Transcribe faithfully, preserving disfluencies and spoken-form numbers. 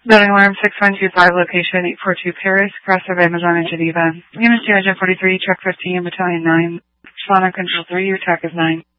Building alarm six one two five, location eight four two Paris, cross of Amazon in Geneva. Unit two forty-three, truck fifteen, battalion nine. Respond on control three, your track is nine.